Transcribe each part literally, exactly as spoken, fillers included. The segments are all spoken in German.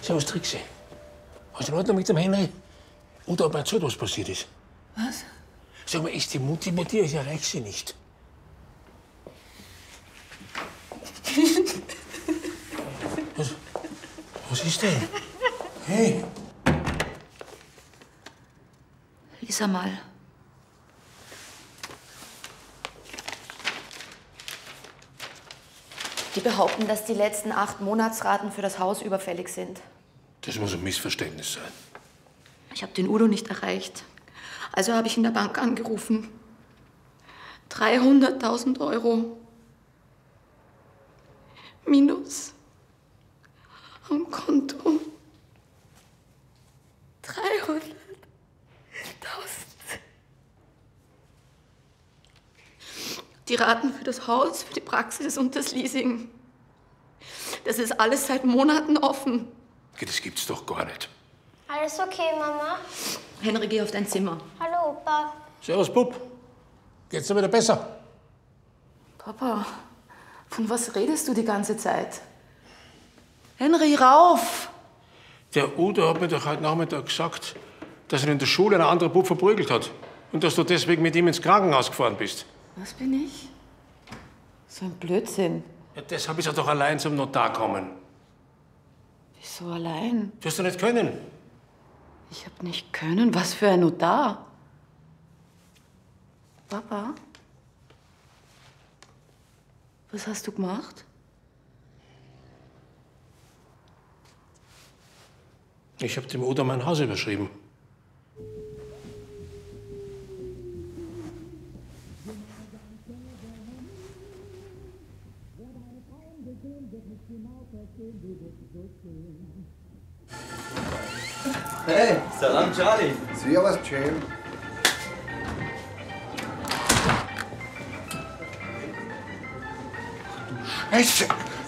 Servus, Trixi. Alles in Ordnung mit dem Henry? Oder ob erzählt, was passiert ist? Was? Sag mal, ist die Mutti bei dir? Ich erreich sie nicht. Was, was ist denn? Hey! Lies mal. Die behaupten, dass die letzten acht Monatsraten für das Haus überfällig sind. Das muss ein Missverständnis sein. Ich habe den Udo nicht erreicht. Also habe ich in der Bank angerufen. dreihunderttausend Euro. Minus. Am Konto. dreihunderttausend. Die Raten für das Haus, für die Praxis und das Leasing. Das ist alles seit Monaten offen. Das gibt's doch gar nicht. Alles okay, Mama? Henry, geh auf dein Zimmer. Hallo, Opa. Servus, Bub. Geht's dir wieder besser? Papa, von was redest du die ganze Zeit? Henry, rauf! Der Udo hat mir doch heute Nachmittag gesagt, dass er in der Schule einen anderen Bub verprügelt hat. Und dass du deswegen mit ihm ins Krankenhaus gefahren bist. Was bin ich? So ein Blödsinn. Ja, deshalb ist er doch allein zum Notar gekommen. Wieso allein? Du hast doch nicht können. Ich hab nicht können. Was für ein Notar? Papa? Was hast du gemacht? Ich habe dem Udo mein Haus überschrieben. Hey, Salam Charlie. Servus, Jim. Scheiße!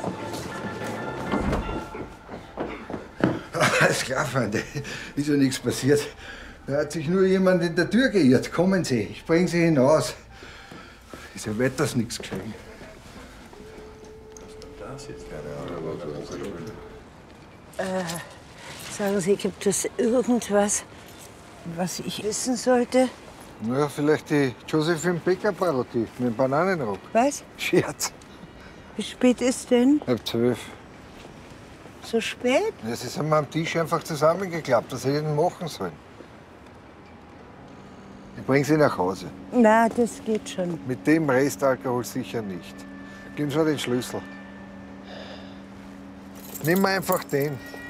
Alles klar, Freunde. Ist ja nichts passiert. Da hat sich nur jemand in der Tür geirrt. Kommen Sie, ich bring Sie hinaus. Ist ja wetters nichts geschehen. Äh, sagen Sie, gibt es irgendwas, was ich wissen sollte? Na, vielleicht die Josephine Becker-Parodie mit dem Bananenrock. Was? Scherz. Wie spät ist denn? Halb zwölf. So spät? Ja, Sie sind mir am Tisch einfach zusammengeklappt. Was hätte ich denn machen sollen? Ich bring Sie nach Hause. Na, das geht schon. Mit dem Restalkohol sicher nicht. Geben Sie mir den Schlüssel. Nimm mir einfach den.